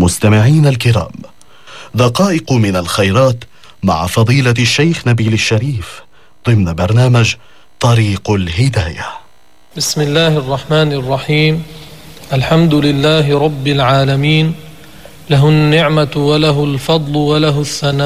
مستمعين الكرام، دقائق من الخيرات مع فضيلة الشيخ نبيل الشريف ضمن برنامج طريق الهداية. بسم الله الرحمن الرحيم. الحمد لله رب العالمين، له النعمة وله الفضل وله الثناء